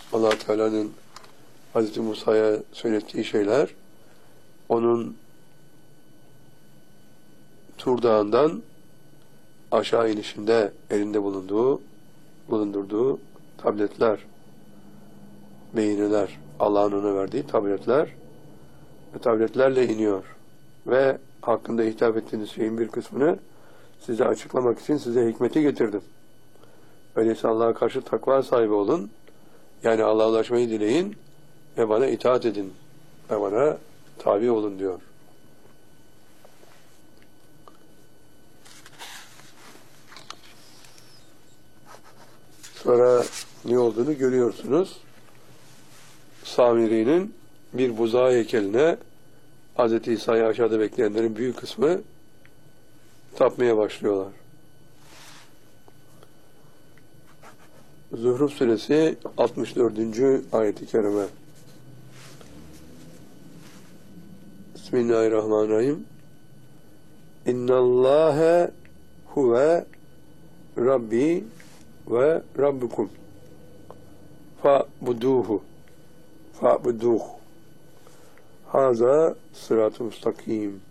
Allah Teala'nın Hazreti Musa'ya söylettiği şeyler, onun Tur Dağı'ndan aşağı inişinde elinde bulundurduğu tabletler, beyineler, Allah'ın ona verdiği tabletler ve tabletlerle iniyor. Ve hakkında hitap ettiğiniz şeyin bir kısmını size açıklamak için size hikmeti getirdim. Öyleyse Allah'a karşı takva sahibi olun. Yani Allah'a ulaşmayı dileyin ve bana itaat edin ve bana tabi olun diyor. Sonra ne olduğunu görüyorsunuz. Samiri'nin bir buzağı heykeline Hz. İsa'yı aşağıda bekleyenlerin büyük kısmı tapmaya başlıyorlar. Zuhruf suresi 64. ayet-i kerime. Bismillahirrahmanirrahim. İnnallâhe huve Rabbi ve Rabbukum fa'buduhu haza sırat-ı müstakim.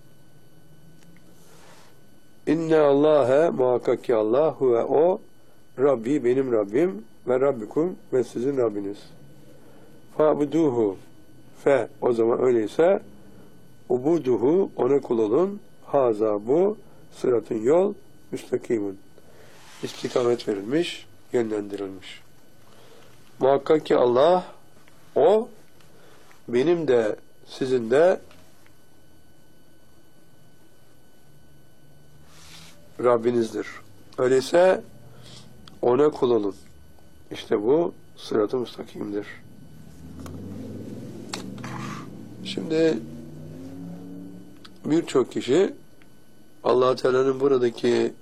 İnne Allâhe muhakkak ki Allah huve o Rabbi benim Rabbim ve Rabbikum ve sizin Rabbiniz. Fa'buduhu o zaman öyleyse ubuduhu ona kul olun. Haza bu sıratın yol müstakimun. İstikamet verilmiş, yönlendirilmiş. Muhakkak ki Allah o benim de sizin de Rabbinizdir. Öyleyse ona kul olun. İşte bu sırat-ı müstakimdir. Şimdi birçok kişi Allah Teala'nın buradaki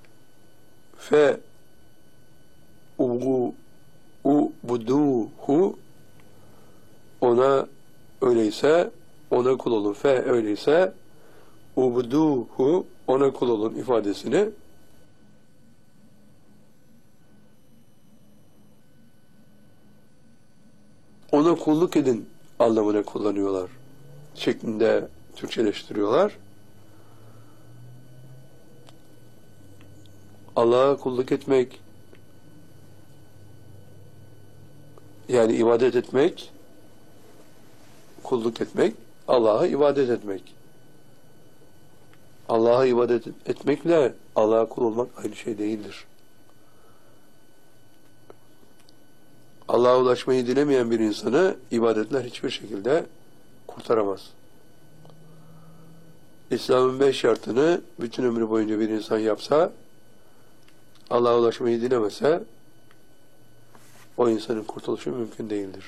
ubuduhu ona öyleyse ona kul olun. Öyleyse ubuduhu ona kul olun ifadesini ona kulluk edin anlamına kullanıyorlar. Şeklinde Türkçeleştiriyorlar. Allah'a kulluk etmek, yani ibadet etmek, kulluk etmek, Allah'a ibadet etmek. Allah'a ibadet etmekle Allah'a kul olmak aynı şey değildir. Allah'a ulaşmayı dilemeyen bir insanı ibadetler hiçbir şekilde kurtaramaz. İslam'ın 5 şartını bütün ömrü boyunca bir insan yapsa, Allah'a ulaşmayı dilemese, o insanın kurtuluşu mümkün değildir.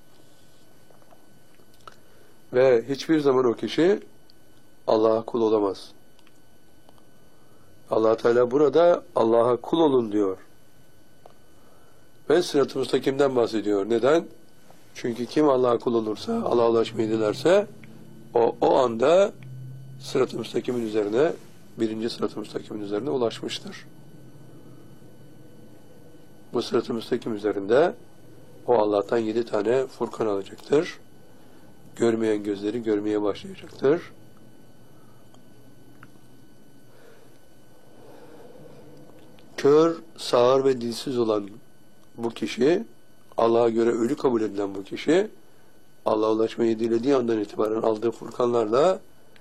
Ve hiçbir zaman o kişi Allah'a kul olamaz. Allah Teala burada Allah'a kul olun diyor. Ve sırat-ı müstakimden bahsediyor. Neden? Çünkü kim Allah'a kul olursa, Allah'a ulaşmayı dilerse, o anda sırat-ı müstakimin üzerine, birinci sırat-ı müstakimin üzerine ulaşmıştır. Bu sırat-ı müstakim üzerinde o Allah'tan 7 tane Furkan alacaktır. Görmeyen gözleri görmeye başlayacaktır. Kör, sağır ve dilsiz olan bu kişi, Allah'a göre ölü kabul edilen bu kişi, Allah'a ulaşmayı dilediği andan itibaren aldığı Furkanlarla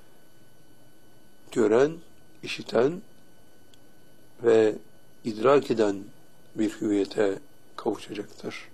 gören, işiten ve idrak eden bir hüviyete kavuşacaktır.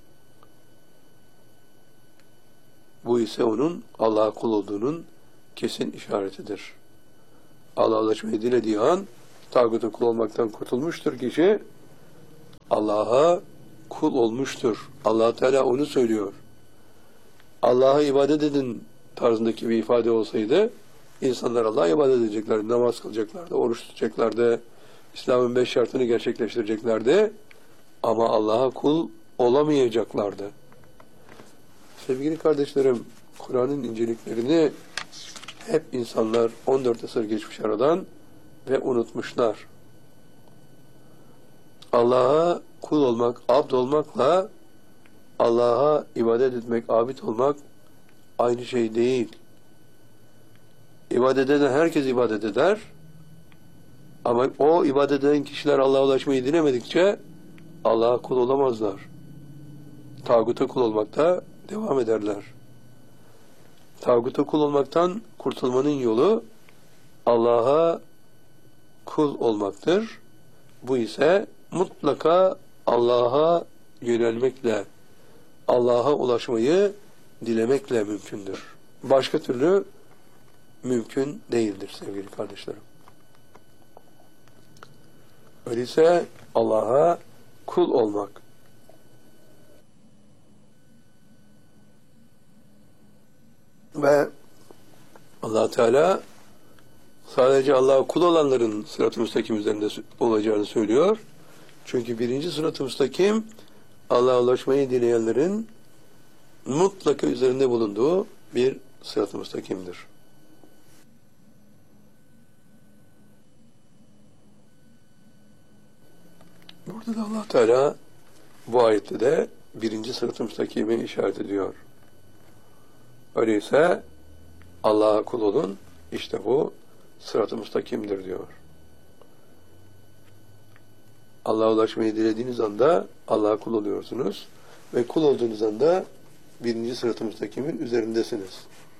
Bu ise onun Allah'a kul olduğunun kesin işaretidir. Allah'a ulaşmayı dilediği an tağuta kul olmaktan kurtulmuştur kişi. Allah'a kul olmuştur. Allah Teala onu söylüyor. Allah'a ibadet edin tarzındaki bir ifade olsaydı insanlar Allah'a ibadet edeceklerdi, namaz kılacaklardı, oruç tutacaklardı, İslam'ın 5 şartını gerçekleştireceklerdi ama Allah'a kul olamayacaklardı. Sevgili kardeşlerim, Kur'an'ın inceliklerini hep insanlar 14 asır geçmiş aradan ve unutmuşlar. Allah'a kul olmak, abd olmakla Allah'a ibadet etmek, abid olmak aynı şey değil. İbadet eden herkes ibadet eder. Ama o ibadet eden kişiler Allah'a ulaşmayı dilemedikçe Allah'a kul olamazlar. Tağuta kul olmakta devam ederler. Tağuta kul olmaktan kurtulmanın yolu Allah'a kul olmaktır. Bu ise mutlaka Allah'a yönelmekle, Allah'a ulaşmayı dilemekle mümkündür. Başka türlü mümkün değildir sevgili kardeşlerim. Öyleyse Allah'a kul olmak. Ve Allah Teala sadece Allah'a kul olanların sırat-ı müstakim üzerinde olacağını söylüyor. Çünkü birinci sırat-ı müstakim Allah'a ulaşmayı dileyenlerin mutlaka üzerinde bulunduğu bir sırat-ı müstakimdir. Burada da Allah Teala bu ayette de birinci sırat-ı müstakime işaret ediyor. Öyleyse Allah'a kul olun, işte bu sırat-ı müstakimdir diyor. Allah'a ulaşmayı dilediğiniz anda Allah'a kul oluyorsunuz ve kul olduğunuz anda birinci sırat-ı müstakimin üzerindesiniz.